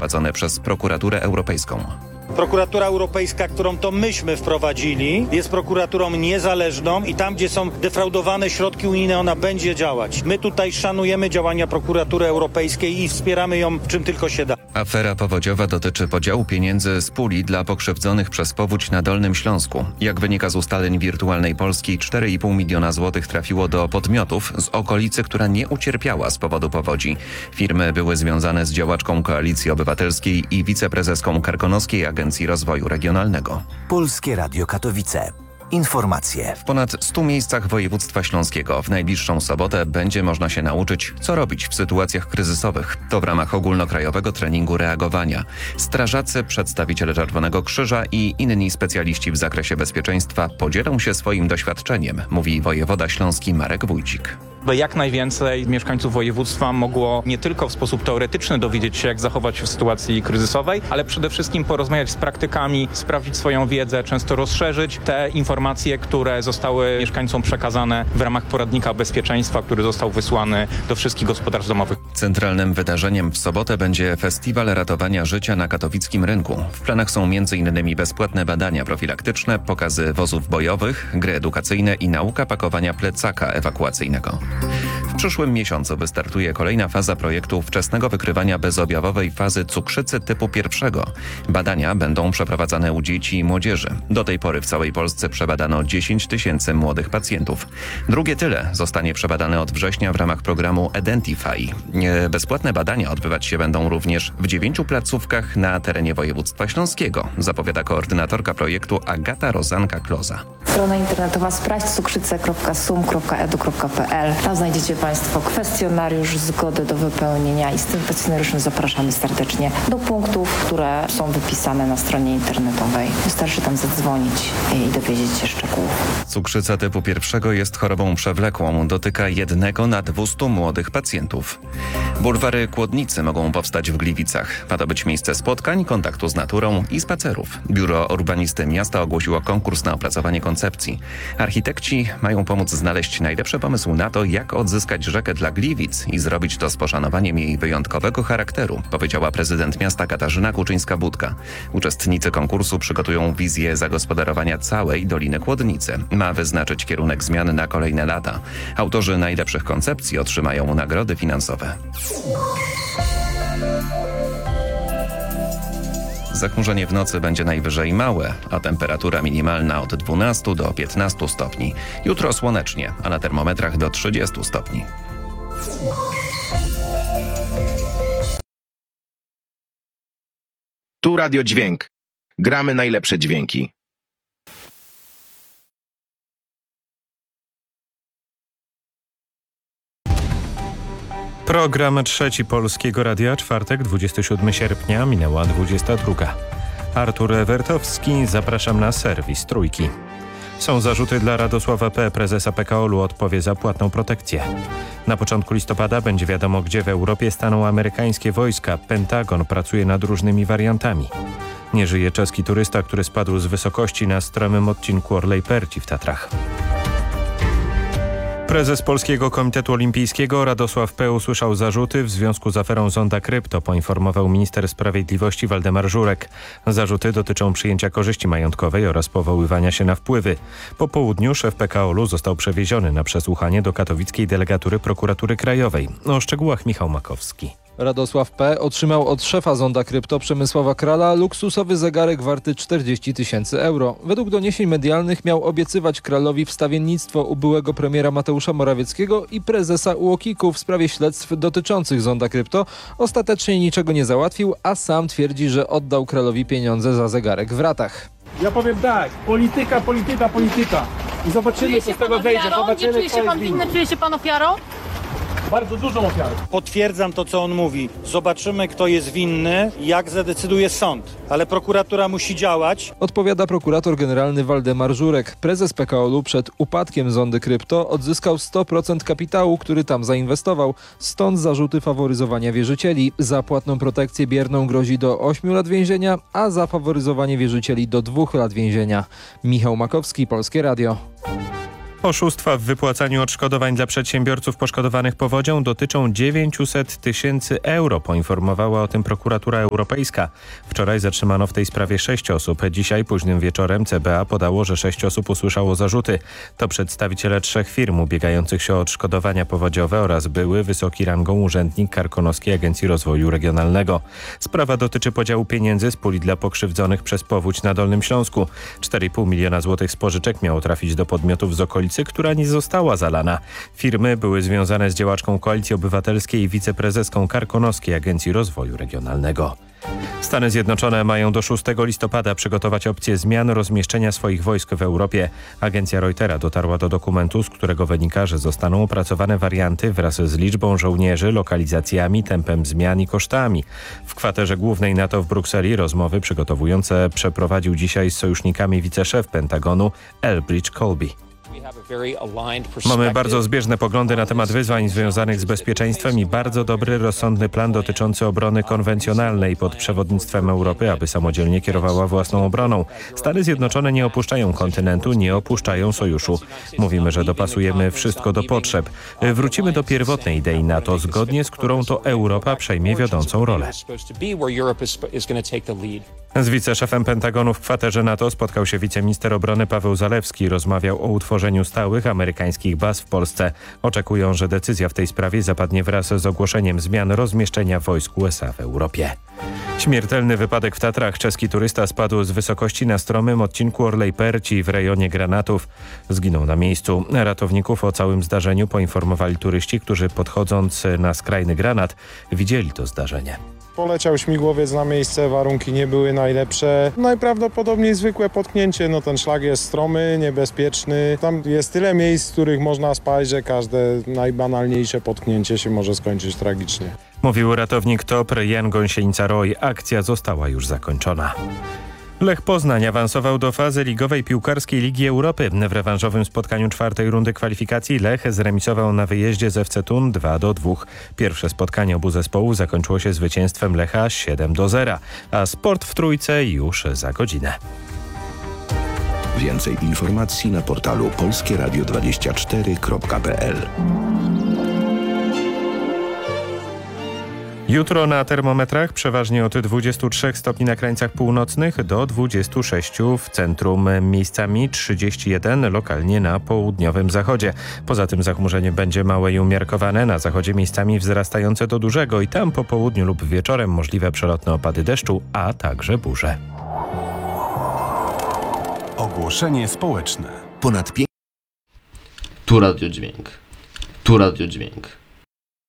prowadzone przez prokuraturę europejską. Prokuratura Europejska, którą to myśmy wprowadzili, jest prokuraturą niezależną i tam, gdzie są defraudowane środki unijne, ona będzie działać. My tutaj szanujemy działania prokuratury europejskiej i wspieramy ją w czym tylko się da. Afera powodziowa dotyczy podziału pieniędzy z puli dla pokrzywdzonych przez powódź na Dolnym Śląsku. Jak wynika z ustaleń Wirtualnej Polski, 4,5 miliona złotych trafiło do podmiotów z okolicy, która nie ucierpiała z powodu powodzi. Firmy były związane z działaczką Koalicji Obywatelskiej i wiceprezeską Karkonoskiej Agencji Rozwoju Regionalnego. Polskie Radio Katowice. Informacje. W ponad 100 miejscach województwa śląskiego w najbliższą sobotę będzie można się nauczyć, co robić w sytuacjach kryzysowych. To w ramach ogólnokrajowego treningu reagowania. Strażacy, przedstawiciele Czerwonego Krzyża i inni specjaliści w zakresie bezpieczeństwa podzielą się swoim doświadczeniem, mówi wojewoda śląski Marek Wójcik. By jak najwięcej mieszkańców województwa mogło nie tylko w sposób teoretyczny dowiedzieć się, jak zachować się w sytuacji kryzysowej, ale przede wszystkim porozmawiać z praktykami, sprawdzić swoją wiedzę, często rozszerzyć te informacje, które zostały mieszkańcom przekazane w ramach poradnika bezpieczeństwa, który został wysłany do wszystkich gospodarstw domowych. Centralnym wydarzeniem w sobotę będzie Festiwal Ratowania Życia na katowickim rynku. W planach są m.in. bezpłatne badania profilaktyczne, pokazy wozów bojowych, gry edukacyjne i nauka pakowania plecaka ewakuacyjnego. W przyszłym miesiącu wystartuje kolejna faza projektu wczesnego wykrywania bezobjawowej fazy cukrzycy typu 1. Badania będą przeprowadzane u dzieci i młodzieży. Do tej pory w całej Polsce przebadano 10 000 młodych pacjentów. Drugie tyle zostanie przebadane od września w ramach programu Identify. Bezpłatne badania odbywać się będą również w 9 placówkach na terenie województwa śląskiego, zapowiada koordynatorka projektu Agata Rozanka-Kloza. Strona internetowa sprawdźcukrzycę.sum.edu.pl. Tam znajdziecie Państwo kwestionariusz, zgodę do wypełnienia i z tym kwestionariuszem zapraszamy serdecznie do punktów, które są wypisane na stronie internetowej. Wystarczy tam zadzwonić i dowiedzieć się szczegółów. Cukrzyca typu 1 jest chorobą przewlekłą. Dotyka 1 na 200 młodych pacjentów. Bulwary Kłodnicy mogą powstać w Gliwicach. Ma to być miejsce spotkań, kontaktu z naturą i spacerów. Biuro Urbanisty Miasta ogłosiło konkurs na opracowanie koncepcji. Architekci mają pomóc znaleźć najlepszy pomysł na to, jak odzyskać rzekę dla Gliwic i zrobić to z poszanowaniem jej wyjątkowego charakteru, powiedziała prezydent miasta Katarzyna Kuczyńska-Budka. Uczestnicy konkursu przygotują wizję zagospodarowania całej Doliny Kłodnicy. Ma wyznaczyć kierunek zmian na kolejne lata. Autorzy najlepszych koncepcji otrzymają nagrody finansowe. Zachmurzenie w nocy będzie najwyżej małe, a temperatura minimalna od 12 do 15 stopni. Jutro słonecznie, a na termometrach do 30 stopni. Tu Radio Dźwięk. Gramy najlepsze dźwięki. Program Trzeci Polskiego Radia, czwartek, 27 sierpnia, minęła 22. Artur Ewertowski, zapraszam na serwis Trójki. Są zarzuty dla Radosława P., prezesa PKO-u, odpowie za płatną protekcję. Na początku listopada będzie wiadomo, gdzie w Europie staną amerykańskie wojska. Pentagon pracuje nad różnymi wariantami. Nie żyje czeski turysta, który spadł z wysokości na stromym odcinku Orlej Perci w Tatrach. Prezes Polskiego Komitetu Olimpijskiego Radosław P. usłyszał zarzuty w związku z aferą Zonda Krypto, poinformował minister sprawiedliwości Waldemar Żurek. Zarzuty dotyczą przyjęcia korzyści majątkowej oraz powoływania się na wpływy. Po południu szef PKO-u został przewieziony na przesłuchanie do katowickiej delegatury Prokuratury Krajowej. O szczegółach Michał Makowski. Radosław P. otrzymał od szefa Zonda Krypto Przemysława Krala luksusowy zegarek warty 40 000 euro. Według doniesień medialnych miał obiecywać Kralowi wstawiennictwo u byłego premiera Mateusza Morawieckiego i prezesa UOKiK-u w sprawie śledztw dotyczących Zonda Krypto. Ostatecznie niczego nie załatwił, a sam twierdzi, że oddał Kralowi pieniądze za zegarek w ratach. Ja powiem tak, polityka. I zobaczymy, co z tego wejdzie. Nie czuje się pan winny, czuje się pan ofiarą? Bardzo dużą ofiarą. Potwierdzam to, co on mówi. Zobaczymy, kto jest winny, jak zadecyduje sąd. Ale prokuratura musi działać. Odpowiada prokurator generalny Waldemar Żurek. Prezes PKO-u przed upadkiem Zondy Krypto odzyskał 100% kapitału, który tam zainwestował. Stąd zarzuty faworyzowania wierzycieli. Za płatną protekcję bierną grozi do 8 lat więzienia, a za faworyzowanie wierzycieli do 2 lat więzienia. Michał Makowski, Polskie Radio. Oszustwa w wypłacaniu odszkodowań dla przedsiębiorców poszkodowanych powodzią dotyczą 900 000 euro, poinformowała o tym prokuratura europejska. Wczoraj zatrzymano w tej sprawie 6 osób. Dzisiaj późnym wieczorem CBA podało, że 6 osób usłyszało zarzuty. To przedstawiciele 3 firm ubiegających się o odszkodowania powodziowe oraz były wysoki rangą urzędnik Karkonoskiej Agencji Rozwoju Regionalnego. Sprawa dotyczy podziału pieniędzy z puli dla pokrzywdzonych przez powódź na Dolnym Śląsku. 4,5 miliona złotych z pożyczek miało trafić do podmiotów z okolicy, która nie została zalana. Firmy były związane z działaczką Koalicji Obywatelskiej i wiceprezeską Karkonoskiej Agencji Rozwoju Regionalnego. Stany Zjednoczone mają do 6 listopada przygotować opcję zmian rozmieszczenia swoich wojsk w Europie. Agencja Reutera dotarła do dokumentu, z którego wynika, że zostaną opracowane warianty wraz z liczbą żołnierzy, lokalizacjami, tempem zmian i kosztami. W kwaterze głównej NATO w Brukseli rozmowy przygotowujące przeprowadził dzisiaj z sojusznikami wiceszef Pentagonu Elbridge Colby. Mamy bardzo zbieżne poglądy na temat wyzwań związanych z bezpieczeństwem i bardzo dobry, rozsądny plan dotyczący obrony konwencjonalnej pod przewodnictwem Europy, aby samodzielnie kierowała własną obroną. Stany Zjednoczone nie opuszczają kontynentu, nie opuszczają sojuszu. Mówimy, że dopasujemy wszystko do potrzeb. Wrócimy do pierwotnej idei NATO, zgodnie z którą to Europa przejmie wiodącą rolę. Z wiceszefem Pentagonu w kwaterze NATO spotkał się wiceminister obrony Paweł Zalewski. Rozmawiał o utworzeniu stałych amerykańskich baz w Polsce. Oczekują, że decyzja w tej sprawie zapadnie wraz z ogłoszeniem zmian rozmieszczenia wojsk USA w Europie. Śmiertelny wypadek w Tatrach. Czeski turysta spadł z wysokości na stromym odcinku Orlej Perci w rejonie Granatów. Zginął na miejscu. Ratowników o całym zdarzeniu poinformowali turyści, którzy podchodząc na skrajny granat widzieli to zdarzenie. Poleciał śmigłowiec na miejsce, warunki nie były najlepsze. Najprawdopodobniej zwykłe potknięcie, ten szlak jest stromy, niebezpieczny. Tam jest tyle miejsc, w których można spać, że każde najbanalniejsze potknięcie się może skończyć tragicznie. Mówił ratownik TOPR Jan Gąsienica-Roy. Akcja została już zakończona. Lech Poznań awansował do fazy ligowej piłkarskiej Ligi Europy. W rewanżowym spotkaniu 4. rundy kwalifikacji Lech zremisował na wyjeździe z FC Thun 2-2. Pierwsze spotkanie obu zespołów zakończyło się zwycięstwem Lecha 7-0, a sport w Trójce już za godzinę. Więcej informacji na portalu polskieradio24.pl. Jutro na termometrach przeważnie od 23 stopni na krańcach północnych do 26 w centrum, miejscami 31 lokalnie na południowym zachodzie. Poza tym zachmurzenie będzie małe i umiarkowane, na zachodzie miejscami wzrastające do dużego i tam po południu lub wieczorem możliwe przelotne opady deszczu, a także burze. Ogłoszenie społeczne. Tu Radio Dźwięk. Tu Radio Dźwięk.